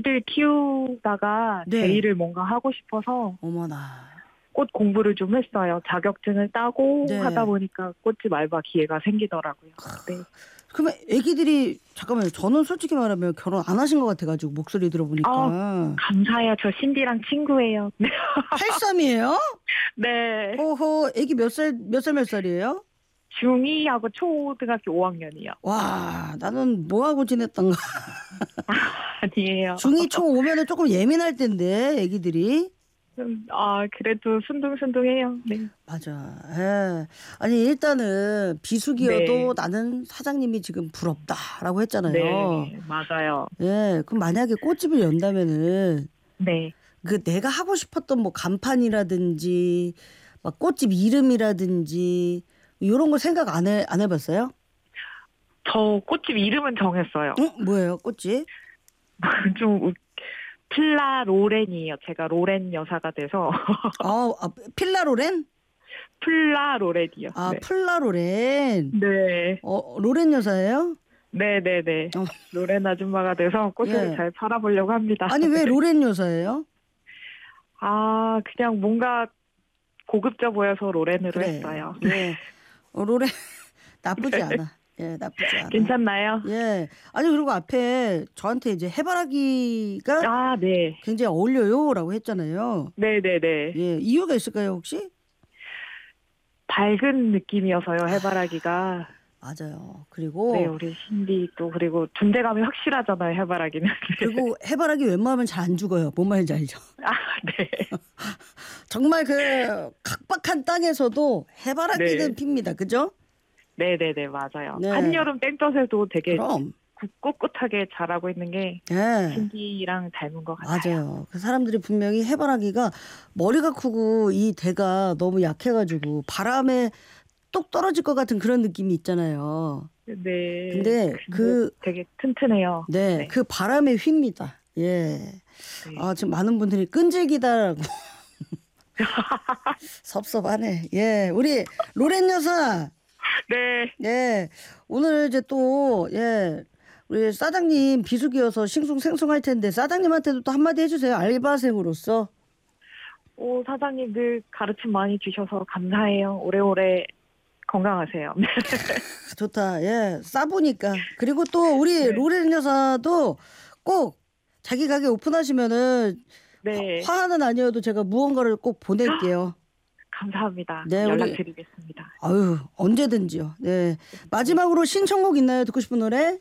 아이들 키우다가 네. 제 일을 뭔가 하고 싶어서 어머나. 꽃 공부를 좀 했어요. 자격증을 따고 네. 하다 보니까 꽃집 알바 기회가 생기더라고요. 네. 그러면 애기들이 잠깐만요. 저는 솔직히 말하면 결혼 안 하신 것 같아가지고 목소리 들어보니까. 감사해요. 저 신디랑 친구예요. 83이에요? 네. 호호. 애기 몇 살이에요? 중2하고 초등학교 5학년이요. 와, 나는 뭐하고 지냈던가. 아니에요. 중2 초 오면은 조금 예민할 텐데, 애기들이. 그래도 순둥순둥해요. 네. 맞아. 예. 아니, 일단은 비수기여도 네. 나는 사장님이 지금 부럽다라고 했잖아요. 네, 맞아요. 예. 그럼 만약에 꽃집을 연다면은 네. 그 내가 하고 싶었던 뭐 간판이라든지 막 꽃집 이름이라든지 이런 거 생각 안 해봤어요? 저 꽃집 이름은 정했어요. 응? 뭐예요, 꽃집? 좀 플라 로렌이에요. 제가 로렌 여사가 돼서 필라로렌? 플라 로렌이요. 네. 플라로렌. 네. 로렌 여사예요? 네네네. 로렌 아줌마가 돼서 꽃을 예. 잘 팔아보려고 합니다. 아니 왜 로렌 여사예요? 그냥 뭔가 고급져 보여서 로렌으로 했어요. 예. 로렌 나쁘지 않아. 예, 나쁘지 않아. 괜찮나요? 예. 아니 그리고 앞에 저한테 이제 해바라기가 네. 굉장히 어울려요라고 했잖아요. 네네네. 예, 이유가 있을까요 혹시? 밝은 느낌이어서요, 해바라기가. 맞아요. 그리고 네, 우리 신디 또 그리고 존재감이 확실하잖아요, 해바라기는. 그리고 해바라기 웬만하면 잘 안 죽어요. 뭔 말인지 알죠? 네. 정말 그 각박한 땅에서도 해바라기는 네. 핍니다. 그죠? 네네네, 맞아요. 네. 한여름 땡볕에도 되게 그럼. 꿋꿋하게 자라고 있는 게 예. 신디랑 닮은 것 같아요. 맞아요. 그 사람들이 분명히 해바라기가 머리가 크고 이 대가 너무 약해가지고 바람에 똑 떨어질 것 같은 그런 느낌이 있잖아요. 네. 근데 되게 튼튼해요. 네, 그 바람에 휩니다. 예. 네. 지금 많은 분들이 끈질기다라고. 섭섭하네. 예. 우리 로렌 여사. 네. 예. 오늘 이제 또, 예. 우리 사장님 비수기여서 싱숭생숭할 텐데 사장님한테도 또 한마디 해주세요. 알바생으로서. 사장님 늘 가르침 많이 주셔서 감사해요. 오래오래 건강하세요. 좋다. 예. 싸보니까. 그리고 또 우리 네. 로렌 여사도 꼭 자기 가게 오픈하시면은 네. 화는 아니어도 제가 무언가를 꼭 보낼게요. 감사합니다. 네, 연락드리겠습니다. 아유, 언제든지요. 네. 마지막으로 신청곡 있나요? 듣고 싶은 노래?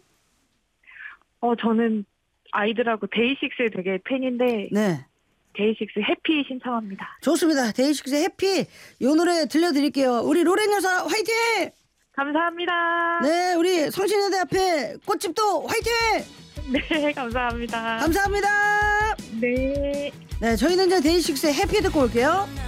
저는 아이들하고 데이식스의 되게 팬인데 네. 데이식스 해피 신청합니다. 좋습니다. 데이식스의 해피 이 노래 들려드릴게요. 우리 로렌 여사 화이팅! 감사합니다. 네, 우리 성신여대 앞에 꽃집도 화이팅! 네, 감사합니다. 감사합니다. 네. 네, 저희는 이제 데이식스의 해피 듣고 올게요.